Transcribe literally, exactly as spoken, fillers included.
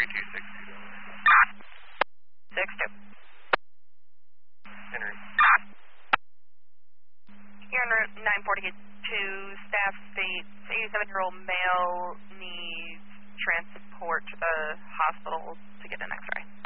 two six two. six two. Henry. Here in route nine forty-two, staff states eighty-seven-year-old male needs transport to the hospital to get an x-ray.